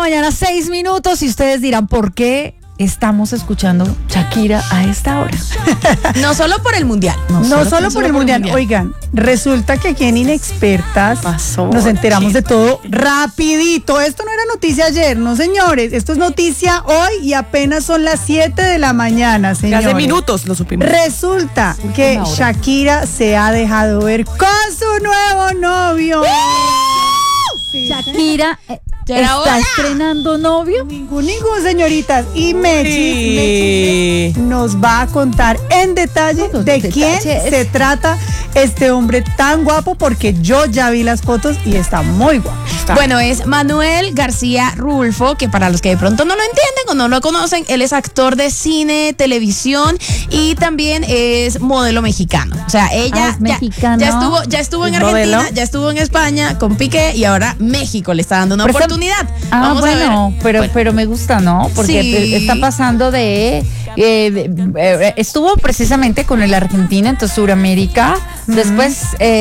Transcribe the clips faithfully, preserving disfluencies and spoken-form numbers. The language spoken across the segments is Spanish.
mañana, seis minutos, y ustedes dirán, ¿por qué estamos escuchando Shakira a esta hora? No solo por el mundial. No, no solo, solo por el mundial. mundial. Oigan, resulta que aquí en Inexpertas Pasó, nos enteramos sí. de todo rapidito. Esto no era noticia ayer, no señores. Esto es noticia hoy y apenas son las siete de la mañana, señores. Hace minutos lo supimos. Resulta que Shakira se ha dejado ver con su nuevo novio. Sí. Shakira eh, está hora? estrenando novio. Ningún, ningún, señoritas. Y Mechis, Mechis nos va a contar en detalle Todos de quién detalles. se trata este hombre tan guapo, porque yo ya vi las fotos y está muy guapo. Está. Bueno, es Manuel García Rulfo, que para los que de pronto no lo entienden o no lo conocen, él es actor de cine, televisión y también es modelo mexicano. O sea, ella ah, ya, ya estuvo, ya estuvo en Argentina, modelo? ya estuvo en España con Piqué y ahora México le está dando una pero oportunidad. Ah, Vamos bueno, a ver. Pero, bueno, pero me gusta, ¿no? Porque sí. está pasando de, eh, de, de... Estuvo precisamente con el Argentina, entonces Suramérica. Uh-huh. Después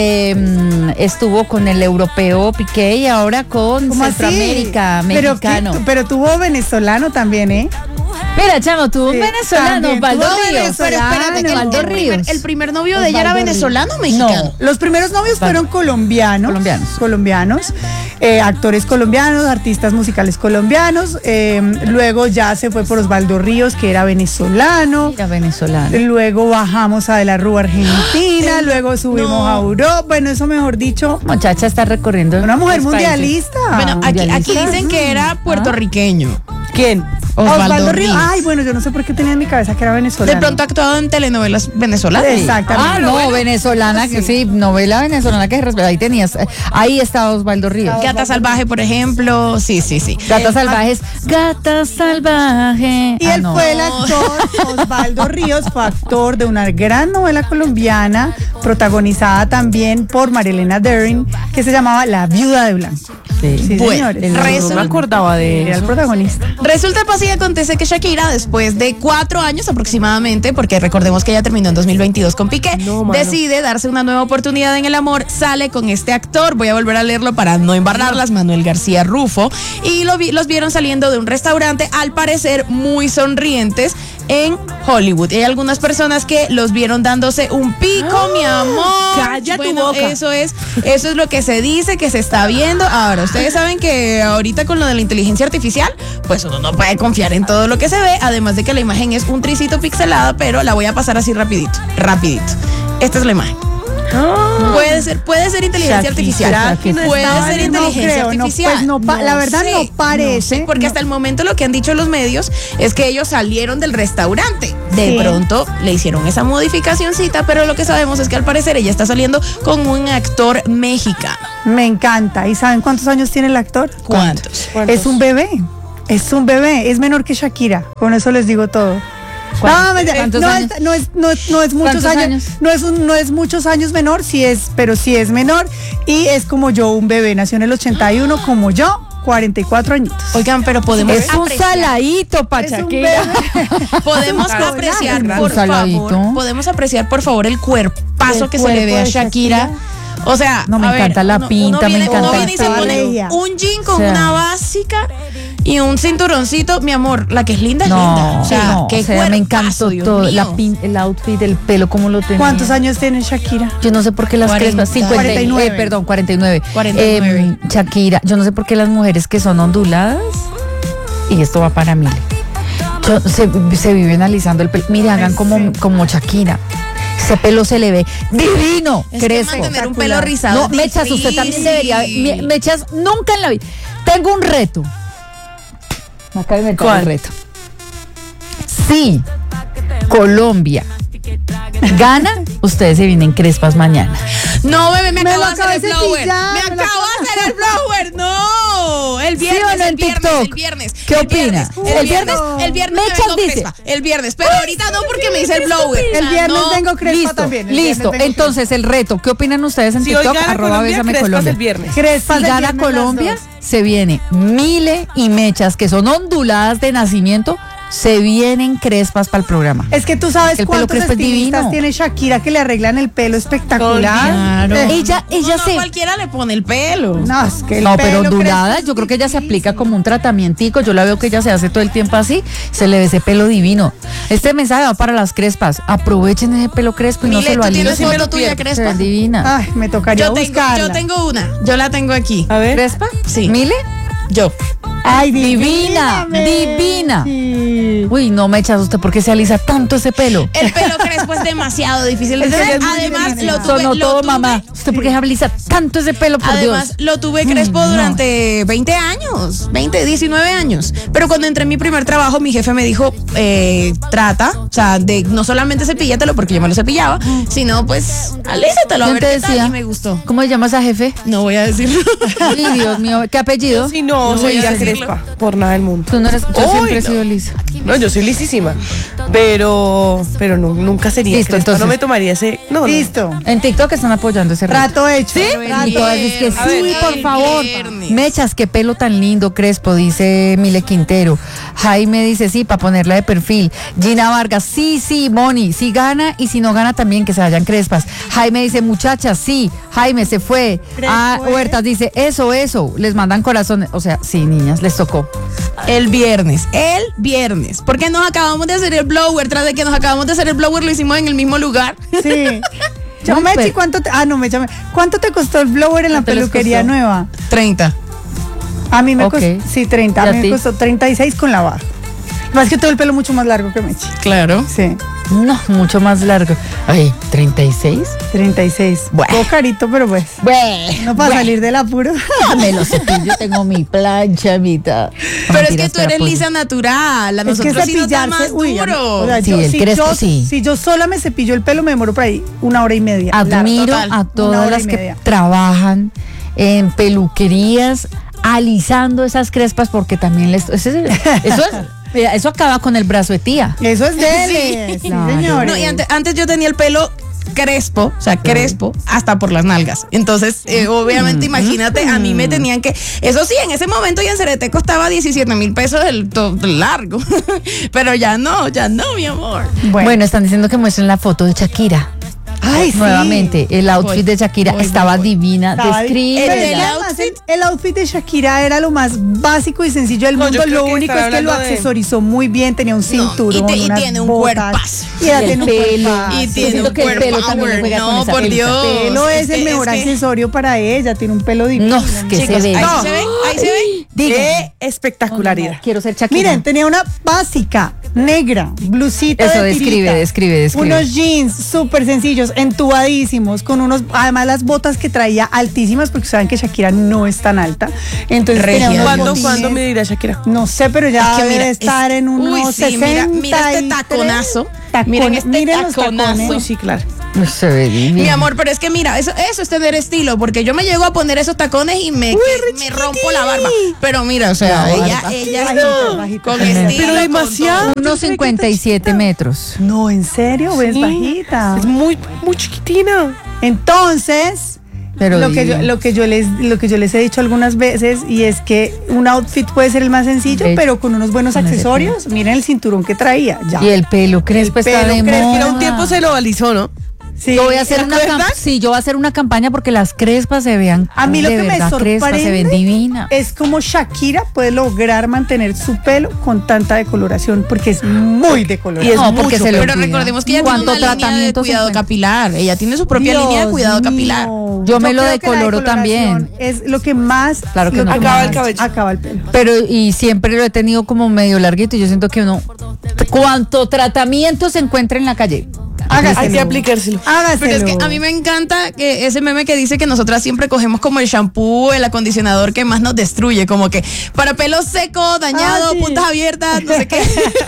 eh, estuvo con el europeo Piqué y ahora con Centroamérica, así? mexicano. Pero, pero tuvo venezolano también, ¿eh? Mira, chamo, tuvo un sí, venezolano, Baldo Ríos. Pero espérate, que el, el, primer, el primer novio de ella era venezolano o mexicano. No, los primeros novios Baldo. fueron colombianos. Colombianos. Colombianos, eh, actores colombianos, artistas musicales colombianos. Eh, luego ya se fue por Osvaldo Ríos, que era venezolano. Era venezolano. Luego bajamos a De la Rúa, Argentina. luego subimos no. a Europa. Bueno, eso mejor dicho. Muchacha está recorriendo. Una mujer mundialista. Bueno, aquí, aquí dicen que era puertorriqueño. ¿Quién? Osvaldo, Osvaldo Ríos. Ríos. Ay, bueno, yo no sé por qué tenía en mi cabeza que era venezolano. De pronto ha actuado en telenovelas venezolanas. Exactamente. Ah, no, bueno. venezolana, que sí. sí, novela venezolana que respeta. Ahí tenías, ahí está Osvaldo Ríos. Gata Salvaje, por ejemplo. Sí, sí, sí. Gata eh, Salvajes. Gata Salvaje. Y ah, él no. fue el actor, Osvaldo Ríos, fue actor de una gran novela colombiana, protagonizada también por Marilena Daring, que se llamaba La Viuda de Blanco. Sí, sí bueno, señores. Resulta, no me acordaba de Era el protagonista. Resulta, pasa y acontece que Shakira, después de cuatro años aproximadamente, porque recordemos que ella terminó en dos mil veintidós con Piqué, no, decide darse una nueva oportunidad en el amor, sale con este actor, voy a volver a leerlo para no embarrarlas, Manuel García Rulfo, y lo vi, los vieron saliendo de un restaurante, al parecer muy sonrientes, en Hollywood. Y hay algunas personas que los vieron dándose un pico, ¡oh! mi amor. Calla bueno, tu boca. Eso es, eso es lo que se dice, que se está viendo. Ahora, ustedes saben que ahorita con lo de la inteligencia artificial, pues uno no puede confiar en todo lo que se ve, además de que la imagen es un tricito pixelada, pero la voy a pasar así rapidito, rapidito. Esta es la imagen. Oh. Puede ser, puede ser inteligencia Shakira, artificial. Shakira, puede no, ser no inteligencia creo, artificial. No, pues no, no la verdad sé, no parece. No sé, porque no. hasta el momento lo que han dicho los medios es que ellos salieron del restaurante. De sí. pronto le hicieron esa modificacioncita, pero lo que sabemos es que al parecer ella está saliendo con un actor mexicano. Me encanta. ¿Y saben cuántos años tiene el actor? ¿Cuántos? ¿Cuántos? Es un bebé. Es un bebé. Es menor que Shakira. Con eso les digo todo. No, no, es, no, es, no, es, no es muchos años, años? No, es un, no es muchos años menor, sí es, pero sí es menor. Y es como yo, un bebé, nació en el ochenta y uno, como yo, cuarenta y cuatro añitos. Oigan, pero podemos es un saladito, Shakira. Podemos apreciar, por favor, podemos apreciar, por favor, el cuerpazo el que se le ve a Shakira. Shakira. O sea, no, me a encanta ver, la uno, pinta, uno viene, me encanta. Uno viene y se pone un jean con o sea, una básica y un cinturoncito, mi amor, la que es linda es no, linda. O sea, no, qué o sea, me encantó todo, la pin, el outfit, el pelo, cómo lo tenía. ¿Cuántos años tiene Shakira? Yo no sé por qué las crespas, cincuenta, cuarenta y nueve, eh, perdón, cuarenta y nueve. cuarenta y nueve. Eh, Shakira, yo no sé por qué las mujeres que son onduladas, y esto va para mí, yo, se, se vive analizando el pelo. Mire, hagan como, como Shakira. Ese pelo se le ve divino, es crespo. Que mantener un pelo rizado. No, Mechas, usted también debería. Mechas, nunca en la vida. Tengo un reto. Me acabo de meter el reto. Sí, Colombia gana, ustedes se vienen crespas mañana. No, bebé, me, me acabo de hacer el blower. Pillar, me acabo de hacer el blower. No, el viernes, ¿sí o no, el, en viernes TikTok? el viernes. ¿Qué el opina? Viernes, el, el viernes, el viernes me vengo dice, crespa. El viernes, pero ahorita no porque me hice el blower. El viernes no. tengo crespa listo, también. El listo, tengo entonces crespa. El reto, ¿qué opinan ustedes en si TikTok? Arroba Colombia, Bésame Colombia. El viernes. Crespas si gana Colombia, se viene Mile y Mechas, que son onduladas de nacimiento, se vienen crespas para el programa. Es que tú sabes el cuántos estilistas tiene Shakira que le arreglan el pelo espectacular. Claro. Ella, ella no, se... No cualquiera le pone el pelo. No, es que el no pelo pero durada, yo creo que ella se aplica como un tratamientico. Yo la veo que ella se hace todo el tiempo así, se le ve ese pelo divino. Este mensaje va para las crespas. Aprovechen ese pelo crespo y Mile, no se lo alíen. ¿Tienes foto tuya crespa? Se ve divina. Ay, me tocaría yo tengo, buscarla. yo tengo una, yo la tengo aquí. A ver. ¿Crespa? Sí. ¿Mile? Yo. Ay, divina, divina. Sí. Uy, no me echas usted, ¿por qué se alisa tanto ese pelo? El pelo crespo es demasiado difícil de tener. Además, lo tuve. Sonó lo todo, tuve, mamá. ¿Usted por qué se alisa tanto ese pelo, por Además, Dios? lo tuve crespo Mm, no. durante veinte años, veinte, diecinueve años. Pero cuando entré en mi primer trabajo, mi jefe me dijo, eh, trata, o sea, de no solamente cepillatelo, porque yo me lo cepillaba, sino pues, alízatelo, a ¿Quién ver te qué tal, decía? y me gustó. ¿Cómo se llama esa jefe? No voy a decirlo. Ay, Dios mío, ¿qué apellido? Sí, no, No voy soy a ya decirlo. crespa, por nada del mundo. Tú no eres, yo Uy, siempre he no. sido lisa. No, yo soy lisísima, pero pero no, nunca sería Listo, crespa, entonces. no me tomaría ese, no, no. Listo. En TikTok están apoyando ese reto. Trato hecho. ¿Sí? Trato Y todas es que A sí, ver, por el favor. viernes. Mechas, qué pelo tan lindo, crespo, dice Mile Quintero. Jaime dice sí, para ponerla de perfil. Gina Vargas, sí, sí, Moni, si gana y si no gana también que se vayan crespas. Jaime dice, muchachas, sí, Jaime se fue. Crespo, Ah, ¿eh? Huertas dice, eso, eso, les mandan corazones. O sea, sí, niñas, les tocó. El viernes, el viernes. Porque nos acabamos de hacer el blower. Tras de que nos acabamos de hacer el blower, lo hicimos en el mismo lugar. Sí. Yo, No, Mechi, pero- ¿cuánto te, ah, no, me llamé. ¿Cuánto te costó el blower en la ¿Cuánto les peluquería costó? nueva? treinta. A mí me Ok. costó, sí, treinta. ¿Y A a mí ti? me costó treinta y seis con la baja. Más que todo el pelo mucho más largo que Mechi. Claro. Sí, No, mucho más largo. Ay, ¿treinta y seis? treinta y seis. Bueno. Un poco carito, pero pues. Bueno, No para salir del apuro. me lo cepillo, tengo mi plancha, mitad. Pero es que tú eres lisa natural. A Es que nosotros sí nos da más cepillarse, uy, duro. o sea, Sí, yo- el si crespo yo, sí. Si yo sola me cepillo el pelo, me demoro por ahí una hora y media. Admiro total. a Una todas hora las y que media. trabajan en peluquerías alisando esas crespas porque también les eso es, eso, es- mira, eso acaba con el brazo de tía. Eso es de sí, Claro. señores. No, y antes, antes yo tenía el pelo crespo, o sea, crespo, hasta por las nalgas. Entonces, eh, obviamente, imagínate, a mí me tenían que. Eso sí, en ese momento ya en Cerete costaba diecisiete mil pesos el to- largo. Pero ya no, ya no, mi amor. Bueno. Bueno, están diciendo que muestren la foto de Shakira. ay, sí. Nuevamente, el outfit Voy, de Shakira voy, estaba voy, voy. divina. Estaba di- Describe. Pero es El que del además outfit- el, el outfit de Shakira era lo más básico y sencillo del No, mundo. yo creo Lo que único están es que lo hablando de- accesorizó muy bien. Tenía un cinturón, y te- y unas tiene un botas, cuerpazo. Y ella Y el tiene un pelo. cuerpazo. Y yo tiene siento un que el pelo cuerpo también power. juega con No, esa por pelita. Dios. El pelo es, Es el que- mejor es que- accesorio para ella. Tiene un pelo divino. No, es que Chicos, se ve. ahí se ve, ahí se ve. Diga. Qué espectacularidad. Quiero ser Shakira. Miren, tenía una básica, negra, blusita Eso, de describe, tirita, describe, describe. unos jeans súper sencillos, entubadísimos, con unos, además las botas que traía altísimas, porque saben que Shakira no es tan alta. Entonces Regia. tenía unos ¿Cuándo, botines, ¿Cuándo me dirá Shakira? No sé, pero ya Es que debe mira, estar es- en unos uy, sí, mira, mira este sesenta y tres. taconazo. Tacon- Miren este miren los taconazo. tacones. Uy, sí, claro. No se ve divina. Mi amor, pero es que mira, eso, eso es tener estilo, porque yo me llego a poner esos tacones y me, que- me rompo la barba. Pero mira, o sea, La ella, barba. ella Bajita, bajita. con Pero estilo. con demasiado. todo. Unos cincuenta y siete metros. No, en serio, ves Sí. bajita. Es muy, muy chiquitina. Entonces, Pero lo que, yo, divina. lo, que yo les, lo que yo les he dicho algunas veces, y es que un outfit puede ser el más sencillo, Bello. pero con unos buenos Con ese accesorios. Miren el cinturón que traía. Ya. Y el pelo crespo El está pelo de crespo, moda. Mira, un tiempo se lo alisó, ¿no? Sí, Yo voy a hacer ¿te una cam- acuerdas? sí, yo voy a hacer una campaña porque las crespas se vean A mí lo de que me verdad crespas, se ven sorprende divinas. es como Shakira puede lograr mantener su pelo con tanta decoloración, porque es muy decolorado. Y es No, porque mucho, se lo Pero cuida. recordemos que ella tiene ¿Cuánto una línea de tratamiento se cuidado encuentra? capilar. Ella tiene su propia Dios línea de cuidado mío. capilar. Yo me lo creo que la decoloro también. decoloración Es lo que más Claro que lo no. Acaba más el cabello. Acaba el pelo. Pero y siempre lo he tenido como medio larguito y yo siento que uno cuánto tratamiento se encuentra en la calle. Hágaselo. Hay que aplicárselo. Hágaselo. Pero es que a mí me encanta que ese meme que dice que nosotras siempre cogemos como el shampoo, el acondicionador que más nos destruye, como que para pelo seco, dañado, Ah, sí. puntas abiertas, no sé qué.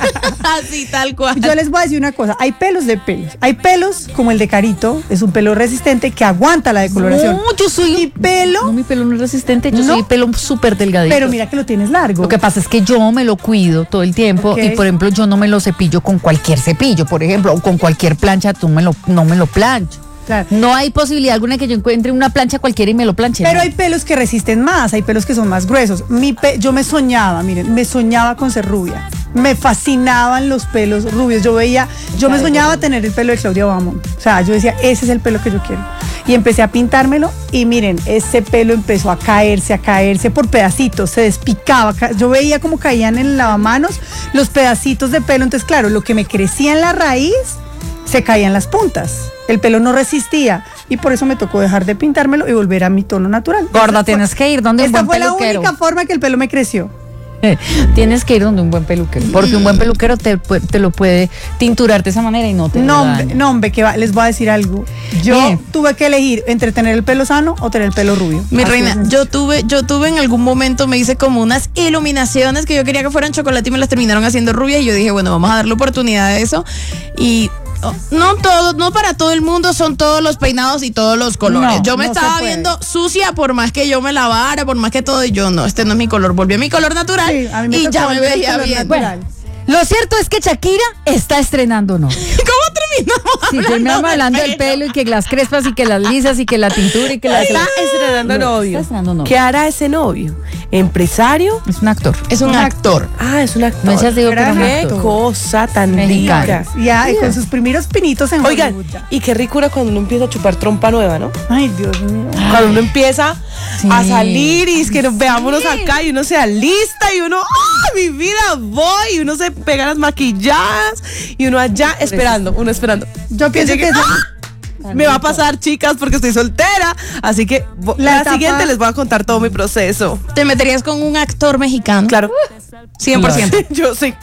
Así, tal cual. Yo les voy a decir una cosa, hay pelos de pelos. Hay pelos como el de Carito, es un pelo resistente que aguanta la decoloración. No, yo soy Mi pelo, No, mi pelo no es resistente, yo ¿No? soy pelo súper delgadito. pero mira que lo tienes largo. Lo que pasa es que yo me lo cuido todo el tiempo Ok. y, por ejemplo, yo no me lo cepillo con cualquier cepillo, por ejemplo, o con cualquier plancha, tú me lo, no me lo plancho. Claro. No hay posibilidad alguna que yo encuentre una plancha cualquiera y me lo planche. Pero ¿no? hay pelos que resisten más, hay pelos que son más gruesos. Mi pe- yo me soñaba, miren, me soñaba con ser rubia. Me fascinaban los pelos rubios. Yo veía, yo me soñaba tener el pelo de Claudia Bamón. O sea, yo decía, ese es el pelo que yo quiero. Y empecé a pintármelo y miren, ese pelo empezó a caerse, a caerse por pedacitos, se despicaba. Yo veía como caían en el lavamanos los pedacitos de pelo. Entonces, claro, lo que me crecía en la raíz se caía en las puntas. El pelo no resistía y por eso me tocó dejar de pintármelo y volver a mi tono natural. Gorda, tienes que ir donde un buen peluquero. Esta fue la única forma que el pelo me creció. Tienes que ir donde un buen peluquero, porque un buen peluquero te, te lo puede tinturar de esa manera y no te No, lo hombre, no, hombre, que va, les voy a decir algo. Yo Bien. tuve que elegir entre tener el pelo sano o tener el pelo rubio. Mi Así reina, yo tuve, yo tuve en algún momento, me hice como unas iluminaciones que yo quería que fueran chocolate y me las terminaron haciendo rubias y yo dije, bueno, vamos a darle oportunidad a eso. Y no todo, no para todo el mundo son todos los peinados y todos los colores. No, yo me no estaba viendo sucia por más que yo me lavara, por más que todo, y yo no, este no es mi color. Volví a mi color natural sí, a mí me y ya me veía bien. Bueno, lo cierto es que Shakira está estrenando novio. ¿Cómo terminamos? Sí, terminamos hablando del pelo y que las crespas y que las lisas y que la tintura y que la... Está estrenando novio. Está estrenando novio. ¿Qué hará ese novio? ¿Empresario? Es un actor. Es un, un actor. actor. Ah, es un actor. No, ya digo que qué actor. Cosa tan rica. Ya, y con sus primeros pinitos en Oigan, Hollywood. Y qué ricura cuando uno empieza a chupar trompa nueva, ¿no? Ay, Dios mío. Cuando uno empieza sí. a salir y es que nos veámonos sí. acá y uno se alista y uno, ¡ah, mi vida, voy! Y uno se pega las maquilladas y uno allá esperando, uno esperando. Yo pienso que... que ¡ah! Me va a pasar, chicas, porque estoy soltera. Así que la, la etapa... siguiente les voy a contar todo mi proceso. ¿Te meterías con un actor mexicano? Claro. cien por ciento. Claro. Yo sí.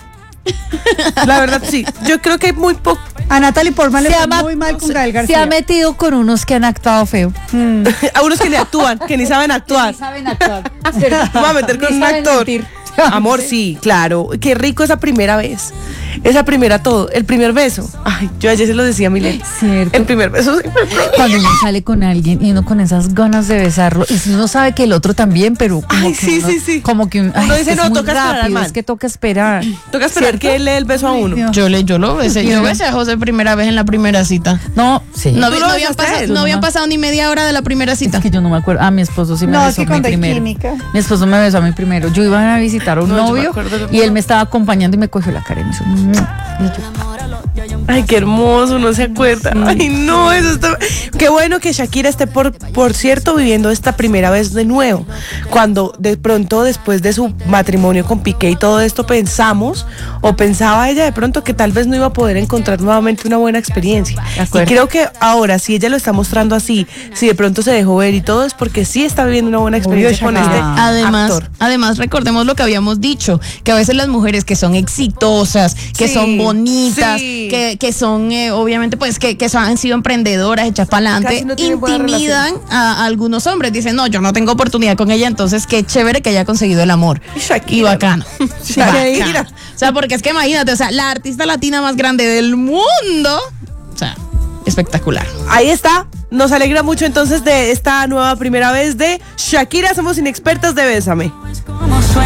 La verdad, sí. Yo creo que hay muy poco. A Natalie Portman le fue muy mal con Gael García. Se ha metido con unos que han actuado feo. Mm. A unos que ni actúan, que ni saben actuar. Que ni saben actuar. Me voy a meter con un actor. Mentir. Amor, sí, claro. Qué rico esa primera vez. Esa primera todo. El primer beso. Ay, yo ayer se lo decía a Milena. Cierto. El primer beso. Cuando uno sale con alguien y uno con esas ganas de besarlo, y uno sabe que el otro también, pero como ay, que sí, uno, sí, sí. como que un, ay, uno dice, es no, muy toca rápido, esperar, es que toca esperar. Toca esperar ¿cierto? Que él le dé el beso a uno. Ay, yo le, yo lo besé. Yo besé a José primera vez en la primera cita. No, sí. No, no, habían, pasado, no habían pasado ni media hora de la primera cita. Es que yo no me acuerdo. Ah, mi esposo sí me no, besó es que a mí primero. Química. Mi esposo me besó a mí primero. Yo iba a visitar a un no, novio y él me estaba acompañando y me cogió la cara y me hizo... Y yo, ay, qué hermoso, no se acuerda. Ay, no, eso está... Qué bueno que Shakira esté, por, por cierto, viviendo esta primera vez de nuevo. Cuando de pronto, después de su matrimonio con Piqué y todo esto, pensamos, o pensaba ella de pronto que tal vez no iba a poder encontrar nuevamente una buena experiencia. Y creo que ahora, si ella lo está mostrando así, si de pronto se dejó ver y todo, es porque sí está viviendo una buena experiencia Obvio, con este además, actor. Además, recordemos lo que habíamos dicho, que a veces las mujeres que son exitosas, que sí, son bonitas, sí. que, que son, eh, obviamente, pues, que, que son, han sido emprendedoras, hechas para adelante, no intimidan a, a algunos hombres. Dicen, no, yo no tengo oportunidad con ella, entonces qué chévere que haya conseguido el amor. Shakira. Y bacano. Shakira. O sea, porque es que imagínate, o sea, la artista latina más grande del mundo, o sea, espectacular. Ahí está. Nos alegra mucho entonces de esta nueva primera vez de Shakira. Somos inexpertas de Bésame.